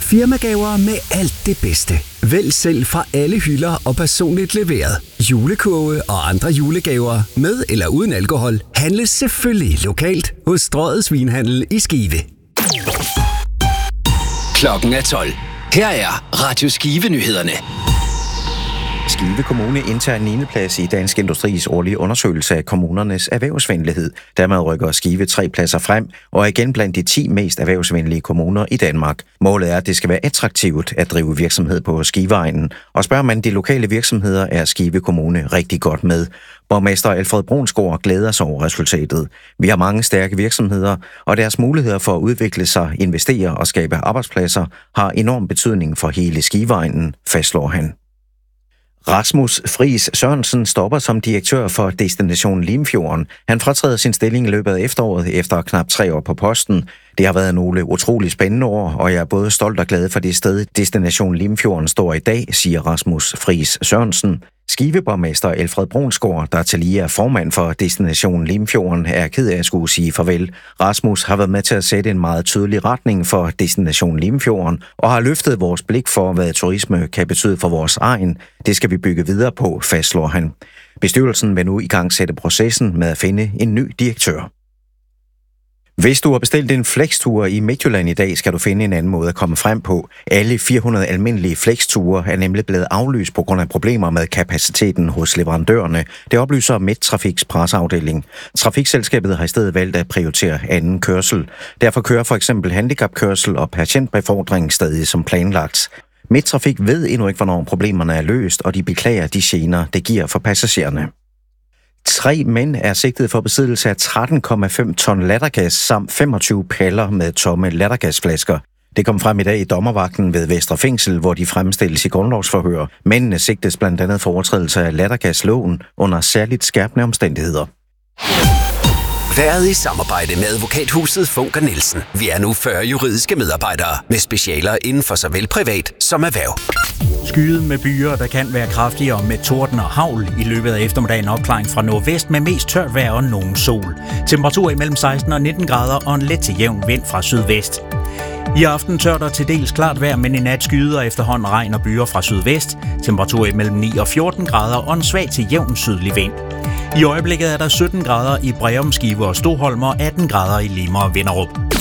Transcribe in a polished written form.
Firmagaver med alt det bedste. Vælg selv fra alle hylder og personligt leveret. Julekurve og andre julegaver med eller uden alkohol handles selvfølgelig lokalt hos Strøget Svinhandel i Skive. Klokken er 12. Her er Radio Skive-nyhederne. Skive Kommune indtager 9. plads i Dansk Industris årlige undersøgelse af kommunernes erhvervsvenlighed. Dermed rykker Skive 3 pladser frem og er igen blandt de 10 mest erhvervsvenlige kommuner i Danmark. Målet er, at det skal være attraktivt at drive virksomhed på Skiveegnen. Og spørger man de lokale virksomheder, er Skive Kommune rigtig godt med. Borgmester Alfred Brunsgaard glæder sig over resultatet. Vi har mange stærke virksomheder, og deres muligheder for at udvikle sig, investere og skabe arbejdspladser har enorm betydning for hele Skiveegnen, fastslår han. Rasmus Friis Sørensen stopper som direktør for Destination Limfjorden. Han fratræder sin stilling i løbet af efteråret efter knap 3 år på posten. Det har været nogle utrolig spændende år, og jeg er både stolt og glad for det sted, Destination Limfjorden står i dag, siger Rasmus Friis Sørensen. Skiveborgmester Alfred Brunsgaard, der tillige er formand for Destination Limfjorden, er ked af at skulle sige farvel. Rasmus har været med til at sætte en meget tydelig retning for Destination Limfjorden og har løftet vores blik for, hvad turisme kan betyde for vores egen. Det skal vi bygge videre på, fastslår han. Bestyrelsen vil nu i gang sætte processen med at finde en ny direktør. Hvis du har bestilt en flextur i Midtjylland i dag, skal du finde en anden måde at komme frem på. Alle 400 almindelige flexture er nemlig blevet aflyst på grund af problemer med kapaciteten hos leverandørerne. Det oplyser Midttrafiks presseafdeling. Trafikselskabet har i stedet valgt at prioritere anden kørsel. Derfor kører for eksempel handicapkørsel og patientbefordring stadig som planlagt. Midttrafik ved endnu ikke, hvornår problemerne er løst, og de beklager de gener, det giver for passagererne. 3 mænd er sigtet for besiddelse af 13,5 ton lattergas samt 25 paller med tomme lattergasflasker. Det kom frem i dag i dommervagten ved Vestre Fængsel, hvor de fremstilles i grundlovsforhør. Mændene sigtes blandt andet for overtrædelse af lattergasloven under særligt skærpende omstændigheder. Været i samarbejde med advokathuset Funker Nielsen. Vi er nu 40 juridiske medarbejdere med specialer inden for såvel privat som erhverv. Skyet med byer, der kan være kraftigere med torden og hagl. I løbet af eftermiddagen opklaring fra nordvest med mest tørt vejr og nogen sol. Temperatur imellem 16 og 19 grader og en let til jævn vind fra sydvest. I aften tørt og til dels klart vejr, men i nat skyder efterhånden regn og byer fra sydvest. Temperatur imellem 9 og 14 grader og en svag til jævn sydlig vind. I øjeblikket er der 17 grader i Breum, Skive og Stoholm og 18 grader i Lima og Vinderup.